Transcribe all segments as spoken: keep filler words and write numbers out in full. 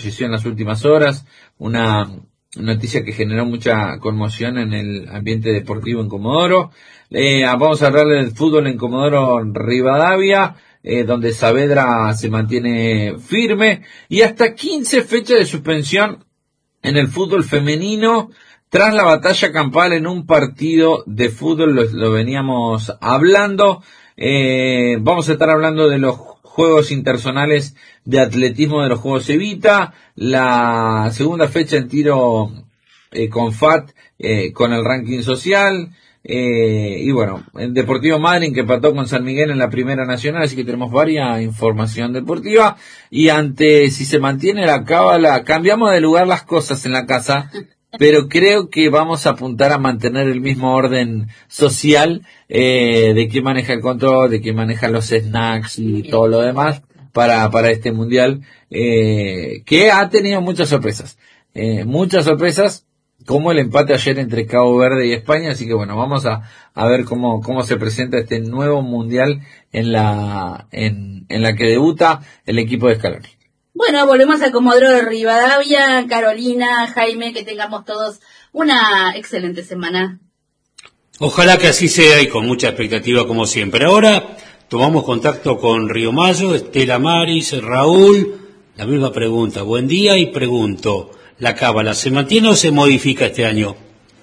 falleció en las últimas horas, una noticia que generó mucha conmoción en el ambiente deportivo en Comodoro. Eh, vamos a hablar del fútbol en Comodoro Rivadavia, eh, donde Saavedra se mantiene firme, y hasta quince fechas de suspensión en el fútbol femenino tras la batalla campal en un partido de fútbol. Lo, lo veníamos hablando. Eh, vamos a estar hablando de los Juegos Interzonales de Atletismo de los Juegos Evita, la segunda fecha en tiro eh, con F A T, eh, con el ranking social, eh, y bueno, el Deportivo Madryn que empató con San Miguel en la Primera Nacional, así que tenemos varias información deportiva, y ante si se mantiene la cábala, cambiamos de lugar las cosas en la casa, pero creo que vamos a apuntar a mantener el mismo orden social, eh, de quién maneja el control, de quién maneja los snacks y todo lo demás para para este mundial, eh, que ha tenido muchas sorpresas, eh, muchas sorpresas, como el empate ayer entre Cabo Verde y España, así que bueno, vamos a a ver cómo cómo se presenta este nuevo mundial en la en en la que debuta el equipo de Scaloni. Bueno, volvemos a Comodoro Rivadavia. Carolina, Jaime, que tengamos todos una excelente semana. Ojalá que así sea y con mucha expectativa como siempre. Ahora tomamos contacto con Río Mayo, Estela Maris, Raúl. La misma pregunta. Buen día y pregunto, ¿la cábala se mantiene o se modifica este año?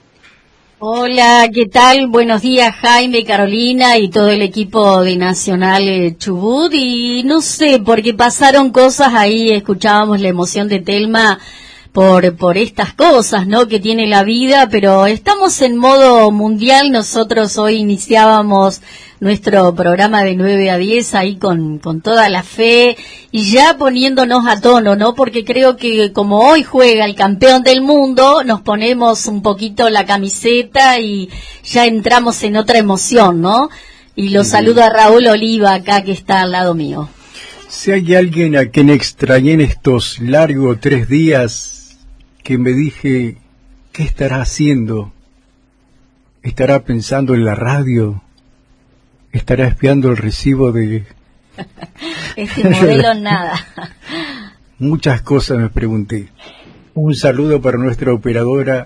Hola, ¿qué tal? Buenos días, Jaime, Carolina y todo el equipo de Nacional eh, Chubut. Y no sé, porque pasaron cosas ahí, escuchábamos la emoción de Telma por por estas cosas, ¿no?, que tiene la vida, pero estamos en modo mundial. Nosotros hoy iniciábamos nuestro programa de nueve a diez ahí con con toda la fe y ya poniéndonos a tono, ¿no?, porque creo que como hoy juega el campeón del mundo, nos ponemos un poquito la camiseta y ya entramos en otra emoción, ¿no? Y lo saludo a Raúl Oliva acá, que está al lado mío. Si hay alguien a quien extrañé en estos largos tres días, que me dije, ¿qué estará haciendo? ¿Estará pensando en la radio? ¿Estará espiando el recibo de...? Este modelo nada. Muchas cosas me pregunté. Un saludo para nuestra operadora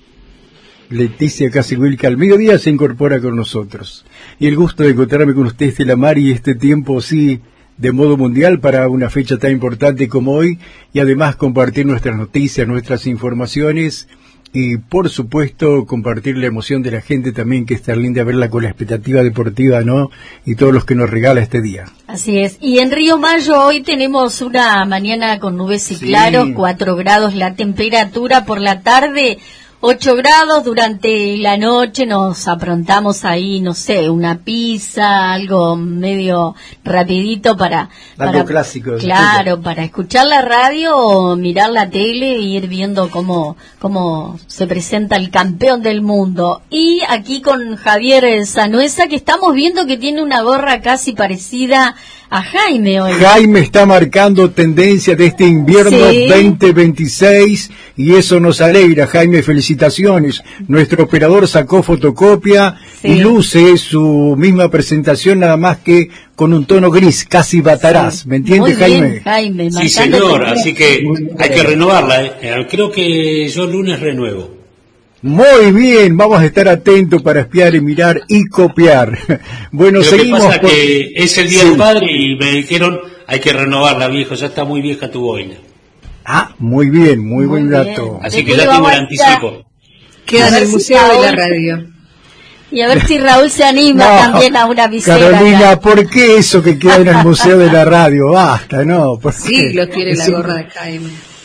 Leticia Casiguil, que al mediodía se incorpora con nosotros. Y el gusto de encontrarme con usted, Estela Mari, y este tiempo sí de modo mundial para una fecha tan importante como hoy, y además compartir nuestras noticias, nuestras informaciones, y por supuesto compartir la emoción de la gente también, que es tan linda verla con la expectativa deportiva, ¿no?, y todos los que nos regala este día. Así es. Y en Río Mayo hoy tenemos una mañana con nubes y sí, claros, cuatro grados la temperatura, por la tarde ocho grados, durante la noche nos aprontamos ahí, no sé, una pizza, algo medio rapidito para... Algo para, clásico. Claro, sí, para escuchar la radio o mirar la tele e ir viendo cómo, cómo se presenta el campeón del mundo. Y aquí con Javier Sanuesa, que estamos viendo que tiene una gorra casi parecida a Jaime hoy. Jaime está marcando tendencia de este invierno, sí, veinte veintiséis, y eso nos alegra. Jaime, felicitaciones. Nuestro operador sacó fotocopia, sí, y luce su misma presentación, nada más que con un tono gris, casi batarás. Sí. ¿Me entiendes, Jaime? Bien, Jaime? Sí, señor, así que hay que renovarla. ¿eh? Creo que yo el lunes renuevo. Muy bien, vamos a estar atentos para espiar y mirar y copiar. Bueno, Lo seguimos. Que pasa por... que es el día sí. del padre y me dijeron, hay que renovarla, viejo, ya está muy vieja tu boina. Ah, muy bien, muy, muy buen bien. dato. Así que ya tengo el anticipo. Queda en el Museo si de la Radio. Y a ver si Raúl se anima no, también a una visita. Carolina, acá. ¿Por qué eso que queda en el Museo de la Radio? Basta, ¿no? Sí, lo quiere la gorra de Jaime.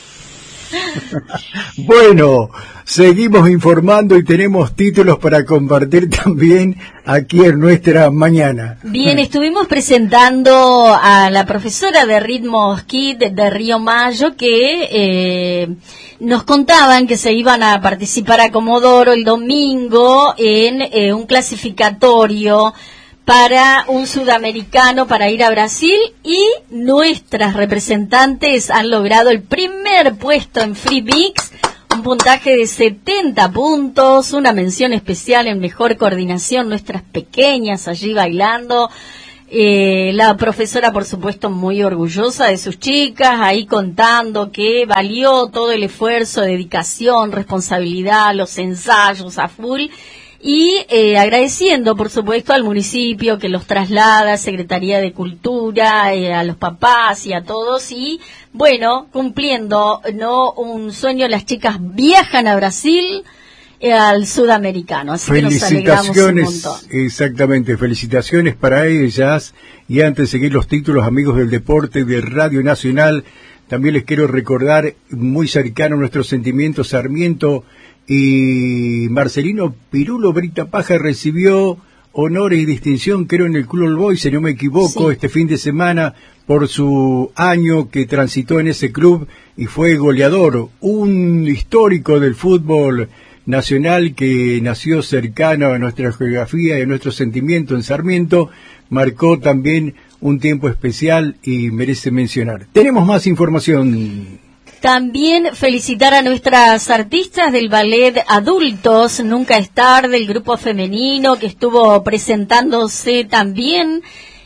Bueno, seguimos informando y tenemos títulos para compartir también aquí en nuestra mañana. Bien, estuvimos presentando a la profesora de Ritmos Kids de Río Mayo, que eh, nos contaban que se iban a participar a Comodoro el domingo en eh, un clasificatorio para un sudamericano para ir a Brasil, y nuestras representantes han logrado el primer puesto en Free Mix, un puntaje de setenta puntos, una mención especial en mejor coordinación, nuestras pequeñas allí bailando. Eh, la profesora, por supuesto, muy orgullosa de sus chicas, ahí contando que valió todo el esfuerzo, dedicación, responsabilidad, los ensayos a full, y eh, agradeciendo, por supuesto, al municipio que los traslada, Secretaría de Cultura, eh, a los papás y a todos, y bueno, cumpliendo no un sueño, las chicas viajan a Brasil, eh, al sudamericano, así que nos alegramos un montón. Exactamente, felicitaciones para ellas. Y antes de seguir los títulos, amigos del deporte de Radio Nacional, también les quiero recordar, muy cercano a nuestros sentimientos, Sarmiento y Marcelino Pirulo Brita Paja recibió honores y distinción, creo, en el Club All Boys, si no me equivoco, sí, este fin de semana, por su año que transitó en ese club y fue goleador, un histórico del fútbol nacional que nació cercano a nuestra geografía y a nuestro sentimiento en Sarmiento, marcó también un tiempo especial y merece mencionar. Tenemos más información. También felicitar a nuestras artistas del ballet adultos, Nunca es tarde, el grupo femenino que estuvo presentándose también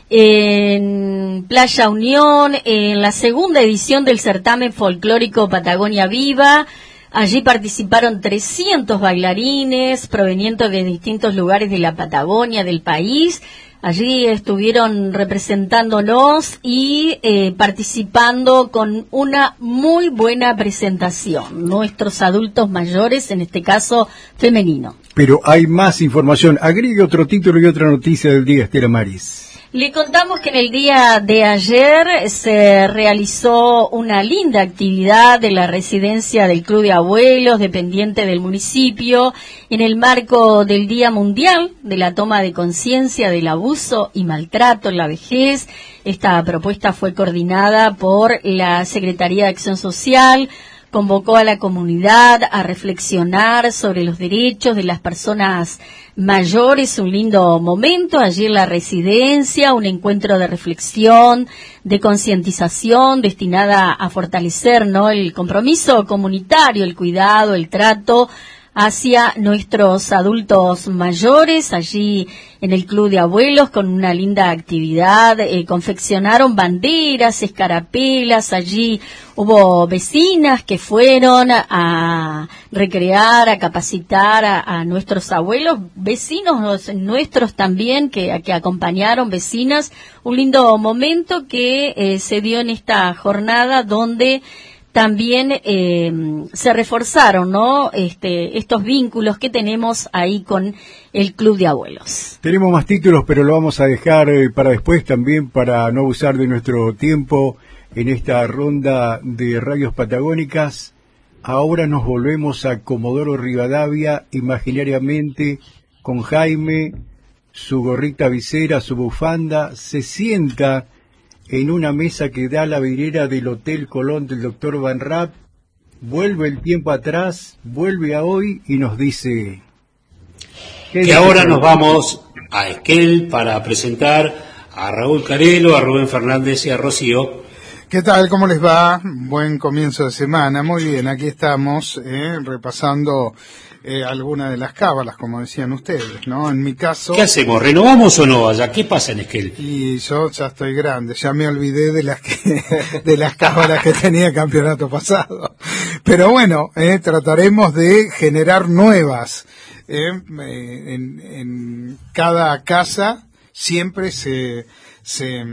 en Playa Unión, en la segunda edición del certamen folclórico Patagonia Viva. Allí participaron trescientos bailarines provenientes de distintos lugares de la Patagonia, del país. Allí estuvieron representándonos y eh, participando con una muy buena presentación. Nuestros adultos mayores, en este caso femenino. Pero hay más información. Agregue otro título y otra noticia del día, Estela Maris. Le contamos que en el día de ayer se realizó una linda actividad de la residencia del Club de Abuelos, dependiente del municipio, en el marco del Día Mundial de la Toma de Conciencia del Abuso y Maltrato en la Vejez. Esta propuesta fue coordinada por la Secretaría de Acción Social, convocó a la comunidad a reflexionar sobre los derechos de las personas mayores, un lindo momento allí en la residencia, un encuentro de reflexión, de concientización destinada a fortalecer, ¿no?, el compromiso comunitario, el cuidado, el trato hacia nuestros adultos mayores, allí en el Club de Abuelos, con una linda actividad. Eh, confeccionaron banderas, escarapelas, allí hubo vecinas que fueron a recrear, a capacitar a, a nuestros abuelos, vecinos nuestros también que, que acompañaron, vecinas, un lindo momento que eh, se dio en esta jornada donde también eh, se reforzaron, ¿no?, este, estos vínculos que tenemos ahí con el Club de Abuelos. Tenemos más títulos, pero lo vamos a dejar eh, para después también, para no abusar de nuestro tiempo en esta ronda de radios patagónicas. Ahora nos volvemos a Comodoro Rivadavia, imaginariamente, con Jaime, su gorrita visera, su bufanda, se sienta en una mesa que da a la vidriera del Hotel Colón del doctor Van Rapp, vuelve el tiempo atrás, vuelve a hoy y nos dice... Que ahora nos vamos a Esquel para presentar a Raúl Carelo, a Rubén Fernández y a Rocío. ¿Qué tal? ¿Cómo les va? Buen comienzo de semana. Muy bien, aquí estamos eh, repasando eh, algunas de las cábalas, como decían ustedes, ¿no? En mi caso... ¿Qué hacemos? ¿Renovamos o no allá? ¿Qué pasa en Esquel? Y yo ya estoy grande, ya me olvidé de las que, de las cábalas que tenía el campeonato pasado. Pero bueno, eh, trataremos de generar nuevas. Eh, en, en cada casa siempre se... se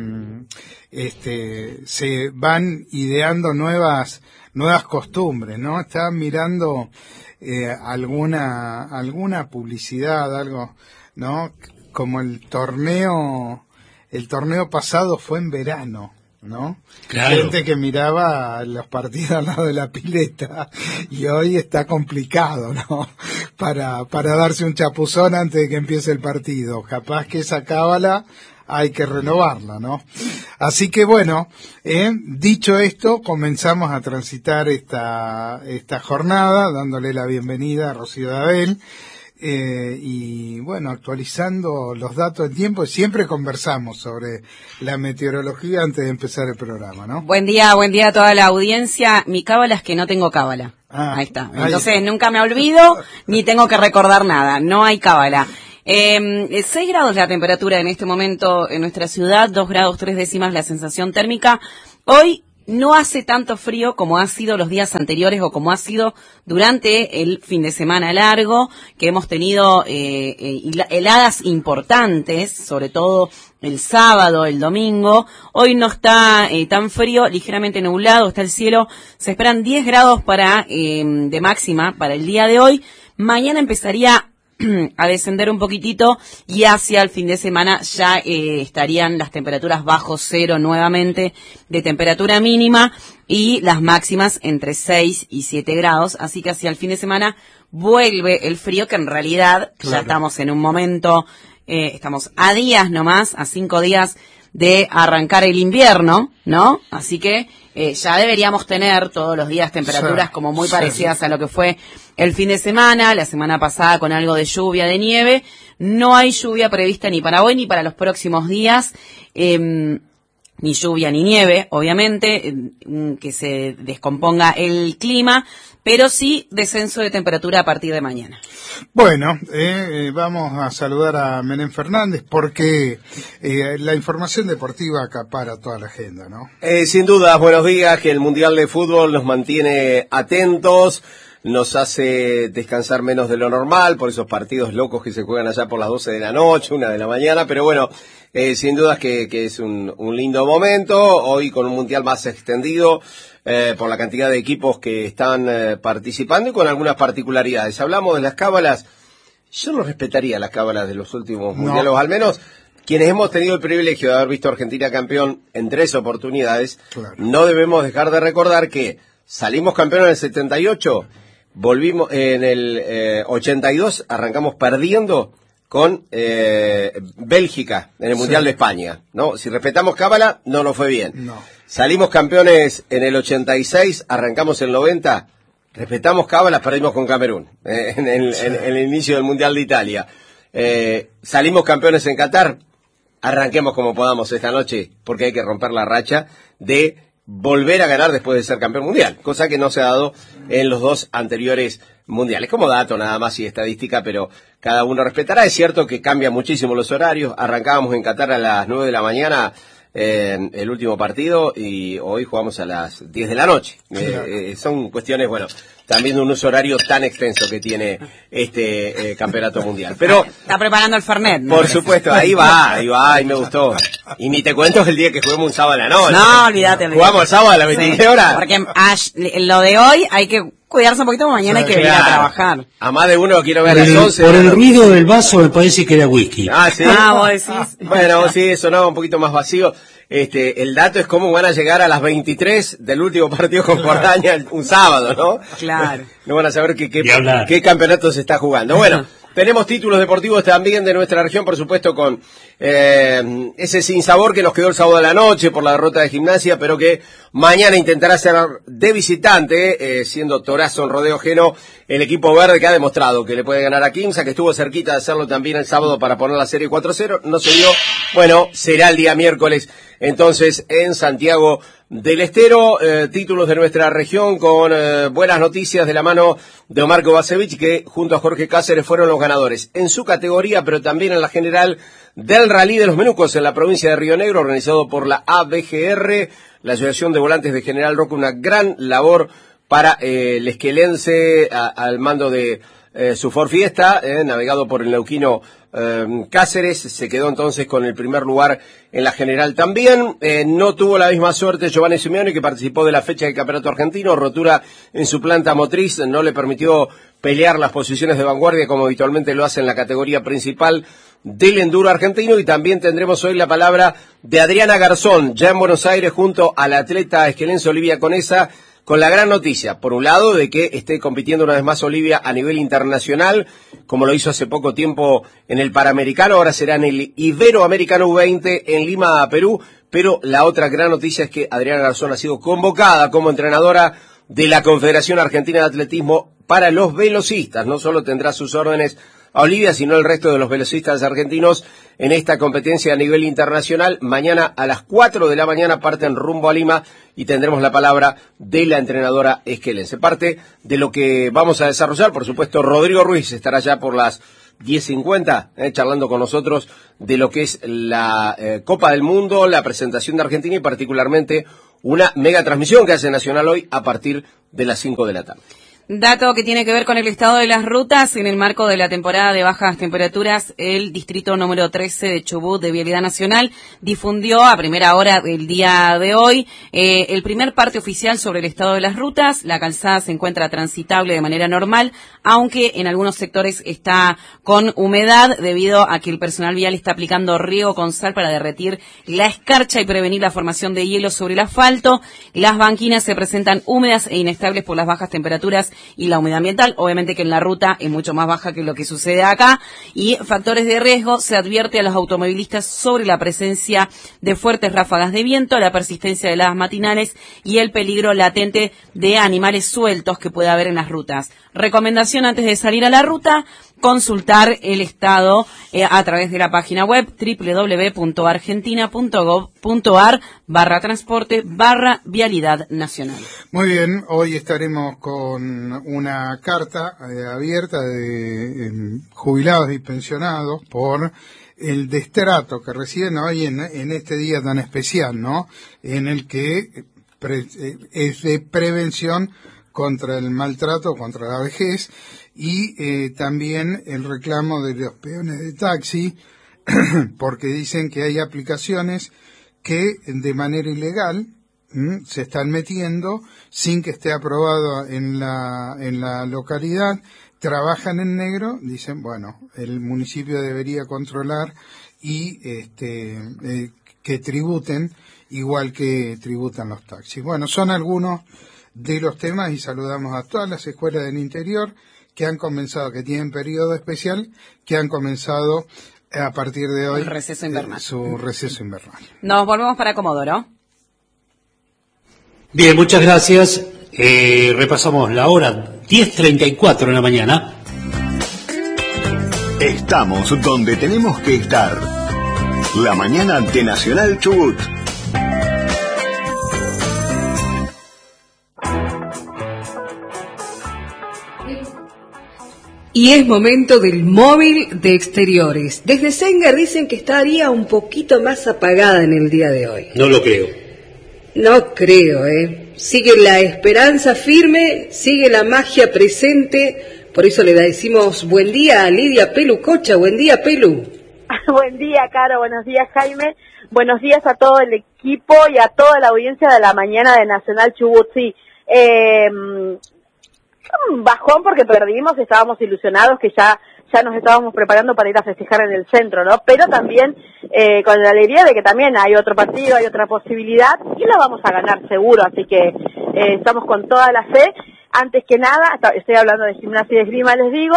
este se van ideando nuevas nuevas costumbres, ¿no? Estaba mirando eh, alguna alguna publicidad, algo, ¿no? Como el torneo el torneo pasado fue en verano, ¿no? Claro. Gente que miraba los partidos al lado de la pileta, y hoy está complicado, ¿no? Para para darse un chapuzón antes de que empiece el partido. Capaz que esa cábala hay que renovarla, ¿no? Así que bueno, eh, dicho esto, comenzamos a transitar esta esta jornada, dándole la bienvenida a Rocío Dabel, eh, y bueno, actualizando los datos del tiempo. Siempre conversamos sobre la meteorología antes de empezar el programa, ¿no? Buen día, buen día a toda la audiencia. Mi cábala es que no tengo cábala. Ah, ahí está. ahí Entonces está. Nunca me olvido, ni tengo que recordar nada. No hay cábala. Eh, seis grados la temperatura en este momento en nuestra ciudad, dos grados tres décimas la sensación térmica. Hoy no hace tanto frío como ha sido los días anteriores o como ha sido durante el fin de semana largo, que hemos tenido eh, eh, heladas importantes, sobre todo el sábado, el domingo. Hoy no está eh, tan frío, ligeramente nublado, está el cielo. Se esperan diez grados para eh, de máxima para el día de hoy. Mañana empezaría a descender un poquitito y hacia el fin de semana ya eh, estarían las temperaturas bajo cero nuevamente de temperatura mínima y las máximas entre seis y siete grados, así que hacia el fin de semana vuelve el frío, que en realidad claro, ya estamos en un momento, eh, estamos a días nomás, a cinco días de arrancar el invierno, ¿no? Así que eh, ya deberíamos tener todos los días temperaturas sí, como muy sí, parecidas sí. a lo que fue el fin de semana, la semana pasada con algo de lluvia, de nieve. No hay lluvia prevista ni para hoy ni para los próximos días, eh, ni lluvia ni nieve, obviamente, eh, que se descomponga el clima, pero sí descenso de temperatura a partir de mañana. Bueno, eh, vamos a saludar a Menem Fernández porque eh, la información deportiva acapara toda la agenda, ¿no? Eh, sin duda, buenos días, que el Mundial de Fútbol nos mantiene atentos, nos hace descansar menos de lo normal por esos partidos locos que se juegan allá por las doce de la noche, una de la mañana, pero bueno, eh, sin duda que, que es un, un lindo momento, hoy con un Mundial más extendido, Eh, por la cantidad de equipos que están eh, participando y con algunas particularidades. Hablamos de las cábalas, yo no respetaría las cábalas de los últimos no. mundiales, al menos quienes hemos tenido el privilegio de haber visto a Argentina campeón en tres oportunidades, claro. no debemos dejar de recordar que salimos campeones en el setenta y ocho, volvimos en el eh, ochenta y dos, arrancamos perdiendo con eh, Bélgica en el Mundial sí. de España, ¿no? Si respetamos cábala, no nos fue bien. No. Salimos campeones en el ochenta y seis, arrancamos el noventa, respetamos cábalas, perdimos con Camerún, eh, en, el, sí. en, en el inicio del Mundial de Italia. Eh, salimos campeones en Qatar, arranquemos como podamos esta noche, porque hay que romper la racha de volver a ganar después de ser campeón mundial, cosa que no se ha dado en los dos anteriores mundiales. Como dato nada más y estadística, pero cada uno respetará. Es cierto que cambian muchísimo los horarios, arrancábamos en Qatar a las nueve de la mañana, eh, el último partido, y hoy jugamos a las diez de la noche. Eh, eh, son cuestiones, bueno, también de un uso horario tan extenso que tiene este eh, campeonato mundial. Pero está preparando el Fernet, ¿no? Por supuesto, ahí va, ahí va, ahí me gustó. Y ni te cuento el día que juguemos un sábado a la noche. No, olvídate. olvídate. Jugamos el sábado a las veintitrés sí, horas. Porque Ash, lo de hoy hay que cuidarse un poquito, mañana hay que venir a trabajar. A más de uno quiero ver por a las el, once. Por el ruido del vaso me parece que era whisky. Ah, sí. Ah, vos decís. Bueno, sí, sonaba un poquito más vacío. Este, el dato es cómo van a llegar a las veintitrés del último partido con Jordania un sábado, ¿no? Claro. No van a saber qué, qué, qué campeonato se está jugando. Bueno, tenemos títulos deportivos también de nuestra región, por supuesto, con eh, ese sinsabor que nos quedó el sábado de la noche por la derrota de Gimnasia, pero que mañana intentará ser de visitante, eh, siendo Torazo en Rodeo Ajeno, el equipo verde que ha demostrado que le puede ganar a Quimsa, que estuvo cerquita de hacerlo también el sábado para poner la serie cuatro cero, no se dio. Bueno, será el día miércoles entonces en Santiago del Estero. Eh, títulos de nuestra región con eh, buenas noticias de la mano de Omar Kovacevic, que junto a Jorge Cáceres fueron los ganadores en su categoría, pero también en la general del Rally de los Menucos en la provincia de Río Negro, organizado por la A B G R, la Asociación de Volantes de General Roca. Una gran labor para eh, el esquelense a, al mando de eh, su Ford Fiesta, eh, navegado por el neuquino eh, Cáceres. Se quedó entonces con el primer lugar en la general también. Eh, no tuvo la misma suerte Giovanni Simeone, que participó de la fecha del campeonato argentino. Rotura en su planta motriz no le permitió pelear las posiciones de vanguardia como habitualmente lo hace en la categoría principal del enduro argentino. Y también tendremos hoy la palabra de Adriana Garzón, ya en Buenos Aires, junto a la atleta esquelense Olivia Conesa, con la gran noticia, por un lado, de que esté compitiendo una vez más Olivia a nivel internacional, como lo hizo hace poco tiempo en el Panamericano, ahora será en el Iberoamericano U veinte en Lima, Perú. Pero la otra gran noticia es que Adriana Garzón ha sido convocada como entrenadora de la Confederación Argentina de Atletismo para los velocistas. No solo tendrá sus órdenes a Olivia, sino el resto de los velocistas argentinos en esta competencia a nivel internacional. Mañana a las cuatro de la mañana parten rumbo a Lima y tendremos la palabra de la entrenadora esquelense. Parte de lo que vamos a desarrollar, por supuesto, Rodrigo Ruiz estará ya por las diez cincuenta, eh, charlando con nosotros de lo que es la eh, Copa del Mundo, la presentación de Argentina y particularmente una mega transmisión que hace Nacional hoy a partir de las cinco de la tarde. Dato que tiene que ver con el estado de las rutas. En el marco de la temporada de bajas temperaturas, el distrito número trece de Chubut de Vialidad Nacional difundió a primera hora del día de hoy eh, el primer parte oficial sobre el estado de las rutas. La calzada se encuentra transitable de manera normal, aunque en algunos sectores está con humedad debido a que el personal vial está aplicando riego con sal para derretir la escarcha y prevenir la formación de hielo sobre el asfalto. Las banquinas se presentan húmedas e inestables por las bajas temperaturas y la humedad ambiental, obviamente que en la ruta es mucho más baja que lo que sucede acá, y factores de riesgo: se advierte a los automovilistas sobre la presencia de fuertes ráfagas de viento, la persistencia de heladas matinales y el peligro latente de animales sueltos que puede haber en las rutas. Recomendación antes de salir a la ruta: consultar el estado eh, a través de la página web doble u doble u doble u punto argentina punto gov punto ar barra transporte barra vialidad nacional. Muy bien, hoy estaremos con una carta eh, abierta de eh, jubilados y pensionados por el destrato que reciben hoy en, en este día tan especial, ¿no? En el que pre, eh, es de prevención contra el maltrato, contra la vejez, y eh, también el reclamo de los peones de taxi, porque dicen que hay aplicaciones que de manera ilegal ¿m? se están metiendo sin que esté aprobado en la en la localidad, trabajan en negro, dicen, bueno, el municipio debería controlar y este eh, que tributen igual que tributan los taxis. Bueno, son algunos de los temas, y saludamos a todas las escuelas del interior que han comenzado, que tienen periodo especial, que han comenzado a partir de hoy el receso invernal. Eh, su receso invernal. Nos volvemos para Comodoro. Bien, muchas gracias. Eh, repasamos la hora, diez treinta y cuatro en la mañana. Estamos donde tenemos que estar. La mañana de Nacional Chubut. Y es momento del móvil de exteriores. Desde Sengar dicen que estaría un poquito más apagada en el día de hoy. No lo creo. No creo, ¿eh? Sigue la esperanza firme, sigue la magia presente. Por eso le decimos buen día a Lidia Pelu Cocha. Buen día, Pelu. Buen día, Caro. Buenos días, Jaime. Buenos días a todo el equipo y a toda la audiencia de la mañana de Nacional Chubut. Sí, eh... un bajón porque perdimos, estábamos ilusionados que ya ya nos estábamos preparando para ir a festejar en el centro, ¿no? Pero también eh, con la alegría de que también hay otro partido, hay otra posibilidad y la vamos a ganar seguro, así que eh, estamos con toda la fe. Antes que nada, estoy hablando de Gimnasia y Esgrima, les digo,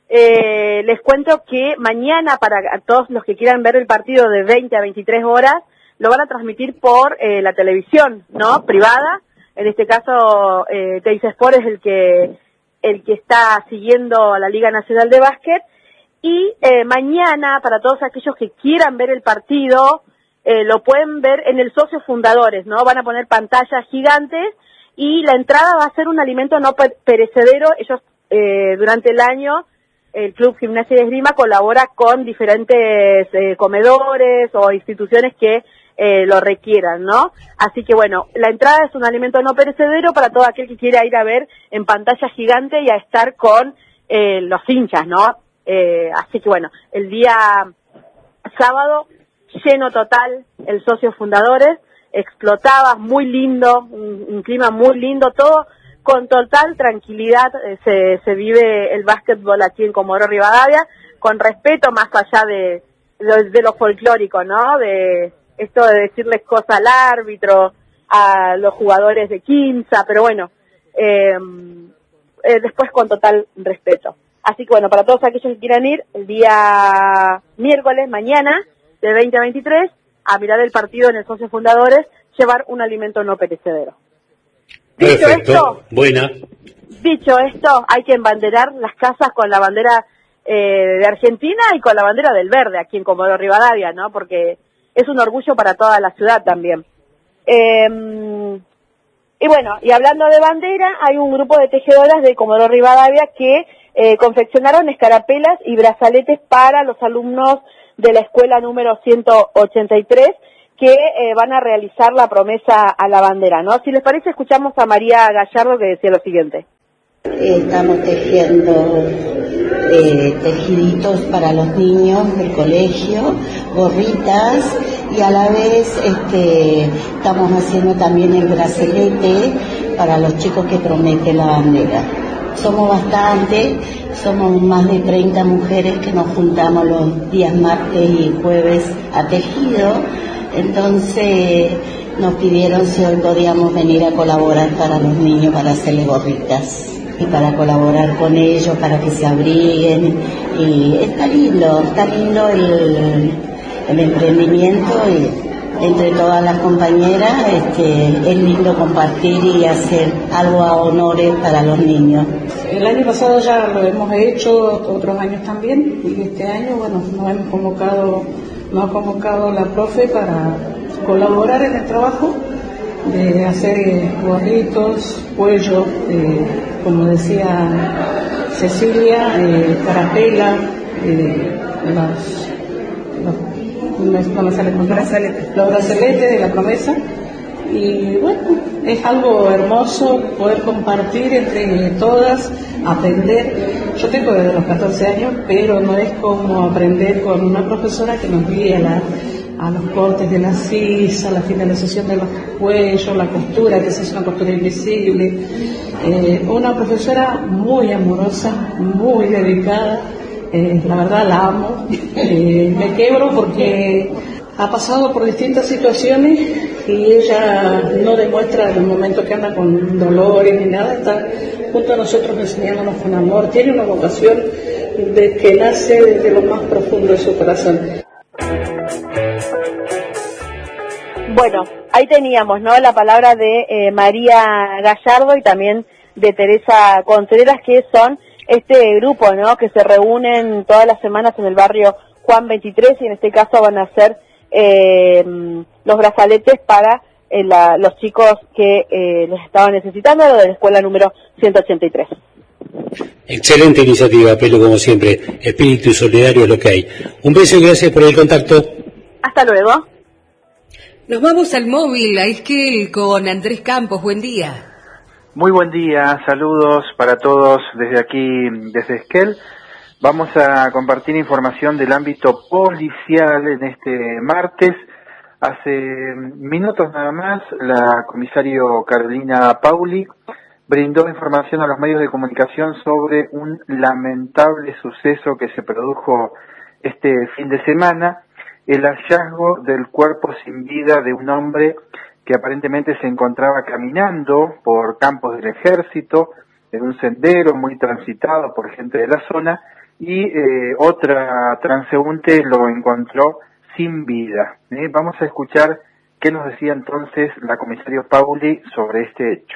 eh, les cuento que mañana, para a todos los que quieran ver el partido de veinte a veintitrés horas, lo van a transmitir por eh, la televisión, ¿no? Privada. En este caso, eh, Teis Sport es el que el que está siguiendo a la Liga Nacional de Básquet. Y eh, mañana, para todos aquellos que quieran ver el partido, eh, lo pueden ver en el Socios Fundadores, ¿no? Van a poner pantallas gigantes y la entrada va a ser un alimento no perecedero. Ellos, eh, durante el año, el Club Gimnasia y Esgrima colabora con diferentes eh, comedores o instituciones que Eh, lo requieran, ¿no? Así que bueno, la entrada es un alimento no perecedero para todo aquel que quiera ir a ver en pantalla gigante y a estar con eh, los hinchas, ¿no? Eh, así que bueno, el día sábado, lleno total, el Socios Fundadores, explotaba, muy lindo, un, un clima muy lindo, todo con total tranquilidad eh, se, se vive el básquetbol aquí en Comodoro Rivadavia, con respeto más allá de, de, de lo folclórico, ¿no? De esto de decirles cosas al árbitro, a los jugadores de Quimsa, pero bueno, eh, eh, después con total respeto. Así que bueno, para todos aquellos que quieran ir, el día miércoles, mañana, de veinte a veintitrés, a mirar el partido en el Socios Fundadores, llevar un alimento no perecedero. Dicho Perfecto, esto, buena. Dicho esto, hay que embanderar las casas con la bandera eh, de Argentina y con la bandera del verde aquí en Comodoro Rivadavia, ¿no? Porque es un orgullo para toda la ciudad también. Eh, y bueno, y hablando de bandera, hay un grupo de tejedoras de Comodoro Rivadavia que eh, confeccionaron escarapelas y brazaletes para los alumnos de la escuela número ciento ochenta y tres que eh, van a realizar la promesa a la bandera, ¿no? Si les parece, escuchamos a María Gallardo, que decía lo siguiente. Estamos tejiendo eh, tejiditos para los niños del colegio, gorritas, y a la vez este, estamos haciendo también el brazalete para los chicos que prometen la bandera. Somos bastante, somos más de treinta mujeres que nos juntamos los días martes y jueves a tejido, entonces nos pidieron si hoy podíamos venir a colaborar para los niños, para hacerles gorritas y para colaborar con ellos, para que se abriguen, y está lindo, está lindo el, el emprendimiento y entre todas las compañeras este, es lindo compartir y hacer algo a honores para los niños. El año pasado ya lo hemos hecho, otros años también, y este año, bueno, nos hemos convocado, nos ha convocado la profe para colaborar en el trabajo de hacer eh, gorritos, cuello, eh, como decía Cecilia, eh, carapela, eh, los, los, no me sale con brazaletes. los brazaletes de la promesa. Y bueno, es algo hermoso poder compartir entre todas, aprender. Yo tengo desde los catorce años, pero no es como aprender con una profesora que nos guía la a los cortes de la sisa, la finalización de los cuellos, la costura, que se hace una costura invisible. Eh, una profesora muy amorosa, muy dedicada, eh, la verdad la amo. Eh, me quebro porque ha pasado por distintas situaciones y ella no demuestra en el momento que anda con dolores ni nada, está junto a nosotros enseñándonos con amor, tiene una vocación de que nace desde lo más profundo de su corazón. Bueno, ahí teníamos, ¿no?, la palabra de eh, María Gallardo y también de Teresa Contreras, que son este grupo, ¿no?, que se reúnen todas las semanas en el barrio Juan veintitrés, y en este caso van a hacer eh, los brazaletes para eh, la, los chicos que eh, los estaban necesitando, de la escuela número ciento ochenta y tres. Excelente iniciativa, Pelo, como siempre. Espíritu solidario es lo que hay. Un beso y gracias por el contacto. Hasta luego. Nos vamos al móvil, a Esquel, con Andrés Campos. Buen día. Muy buen día, saludos para todos desde aquí, desde Esquel. Vamos a compartir información del ámbito policial en este martes. Hace minutos nada más, la comisario Carolina Pauli brindó información a los medios de comunicación sobre un lamentable suceso que se produjo este fin de semana. El hallazgo del cuerpo sin vida de un hombre que aparentemente se encontraba caminando por campos del ejército, en un sendero muy transitado por gente de la zona, y eh, otra transeúnte lo encontró sin vida. ¿eh? Vamos a escuchar qué nos decía entonces la comisaria Pauli sobre este hecho.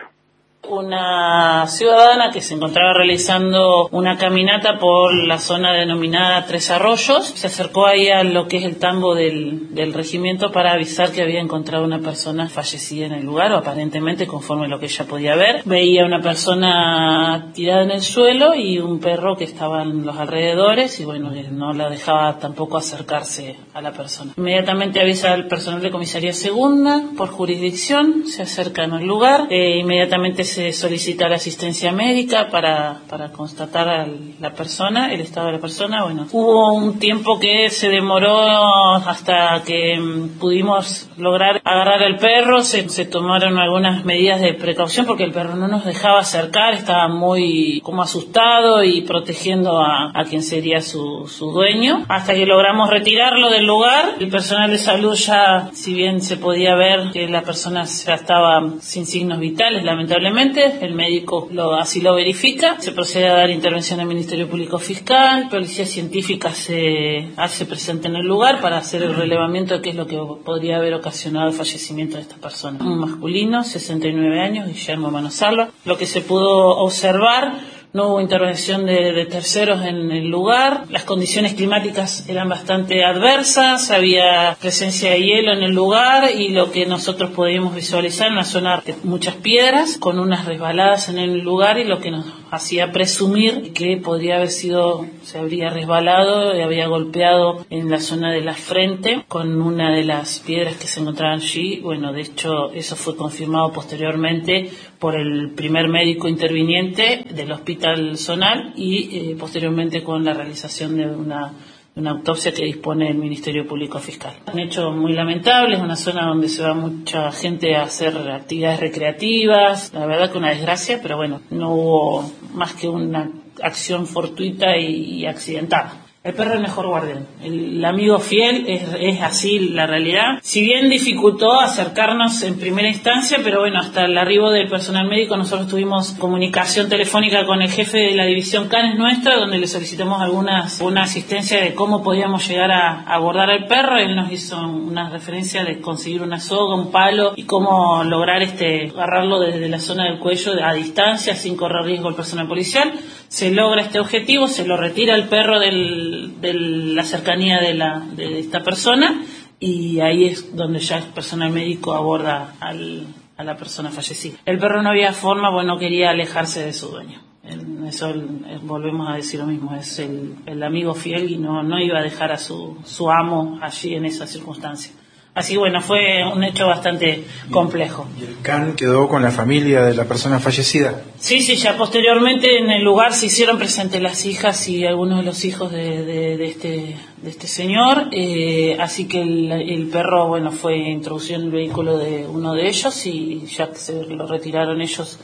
Una ciudadana que se encontraba realizando una caminata por la zona denominada Tres Arroyos se acercó ahí a lo que es el tambo del, del regimiento para avisar que había encontrado una persona fallecida en el lugar, o aparentemente conforme a lo que ella podía ver. Veía una persona tirada en el suelo y un perro que estaba en los alrededores, y bueno, no la dejaba tampoco acercarse a la persona. Inmediatamente avisa al personal de comisaría segunda por jurisdicción, se acercan al lugar, e inmediatamente se se solicita la asistencia médica para, para constatar a la persona, el estado de la persona. Bueno, hubo un tiempo que se demoró hasta que pudimos lograr agarrar al perro, se, se tomaron algunas medidas de precaución porque el perro no nos dejaba acercar, estaba muy como asustado y protegiendo a, a quien sería su, su dueño, hasta que logramos retirarlo del lugar. El personal de salud ya, si bien se podía ver que la persona ya estaba sin signos vitales, lamentablemente, el médico lo, así lo verifica, se procede a dar intervención al Ministerio Público Fiscal, Policía Científica se hace presente en el lugar para hacer el relevamiento de qué es lo que podría haber ocasionado el fallecimiento de esta persona. Un masculino, sesenta y nueve años, Guillermo Manosalva. Lo que se pudo observar no hubo intervención de, de terceros en el lugar, las condiciones climáticas eran bastante adversas, había presencia de hielo en el lugar y lo que nosotros podíamos visualizar en la zona de muchas piedras, con unas resbaladas en el lugar y lo que nos hacía presumir que podría haber sido, se habría resbalado y había golpeado en la zona de la frente con una de las piedras que se encontraban allí. Bueno, de hecho, eso fue confirmado posteriormente por el primer médico interviniente del Hospital Zonal y eh, posteriormente con la realización de una, una autopsia que dispone el Ministerio Público Fiscal. Un hecho muy lamentable, es una zona donde se va mucha gente a hacer actividades recreativas, la verdad que una desgracia, pero bueno, no hubo más que una acción fortuita y, y accidentada. El perro es el mejor guardián, el, el amigo fiel, es, es así la realidad. Si bien dificultó acercarnos en primera instancia, pero bueno, hasta el arribo del personal médico nosotros tuvimos comunicación telefónica con el jefe de la división Canes nuestra, donde le solicitamos algunas, una asistencia de cómo podíamos llegar a, a abordar al perro. Él nos hizo una referencia de conseguir una soga, un palo y cómo lograr este agarrarlo desde la zona del cuello a distancia sin correr riesgo al personal policial. Se logra este objetivo, se lo retira el perro del, de la cercanía de, la, de esta persona y ahí es donde ya el personal médico aborda al, a la persona fallecida. El perro no había forma, bueno, quería alejarse de su dueño. En eso el, el, volvemos a decir lo mismo, es el, el amigo fiel y no, no iba a dejar a su, su amo allí en esa circunstancia. Así bueno, fue un hecho bastante complejo. ¿Y el can quedó con la familia de la persona fallecida? Sí, sí, ya posteriormente en el lugar se hicieron presentes las hijas y algunos de los hijos de, de, de este de este señor, eh, así que el, el perro, bueno, fue introducido en el vehículo de uno de ellos y ya se lo retiraron ellos.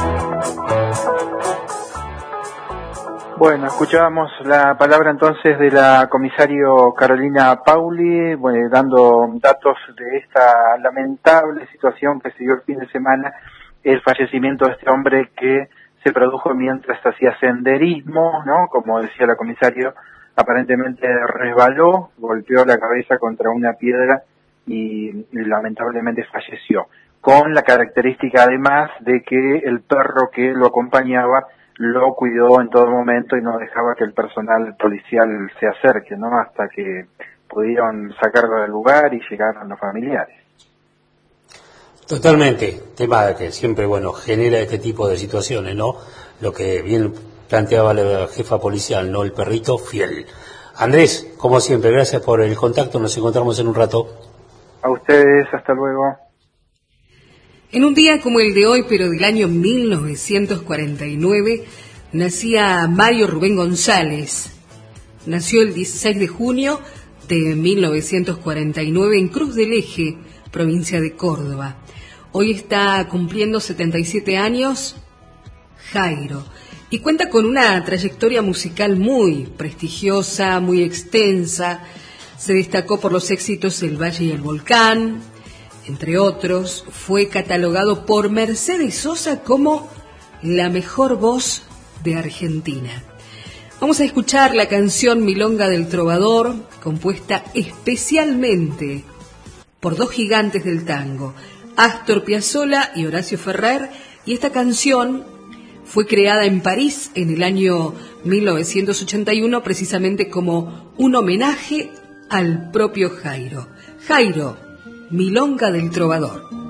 Bueno, escuchábamos la palabra entonces de la comisario Carolina Pauli, bueno, dando datos de esta lamentable situación que se dio el fin de semana, el fallecimiento de este hombre que se produjo mientras hacía senderismo, ¿no? Como decía la comisario, aparentemente resbaló, golpeó la cabeza contra una piedra y, y lamentablemente falleció, con la característica además de que el perro que lo acompañaba lo cuidó en todo momento y no dejaba que el personal policial se acerque, ¿no? Hasta que pudieron sacarlo del lugar y llegaron los familiares. Totalmente, tema que siempre, bueno, genera este tipo de situaciones, ¿no? Lo que bien planteaba la jefa policial, ¿no? El perrito fiel. Andrés, como siempre, gracias por el contacto, nos encontramos en un rato. A ustedes, hasta luego. En un día como el de hoy, pero del año mil novecientos cuarenta y nueve, nacía Mario Rubén González. Nació el dieciséis de junio de mil novecientos cuarenta y nueve en Cruz del Eje, provincia de Córdoba. Hoy está cumpliendo setenta y siete años Jairo y cuenta con una trayectoria musical muy prestigiosa, muy extensa. Se destacó por los éxitos El Valle y el Volcán, entre otros. Fue catalogado por Mercedes Sosa como la mejor voz de Argentina. Vamos a escuchar la canción Milonga del Trovador, compuesta especialmente por dos gigantes del tango, Astor Piazzolla y Horacio Ferrer, y esta canción fue creada en París en el año mil novecientos ochenta y uno, precisamente como un homenaje al propio Jairo. Jairo, Milonga del Trovador.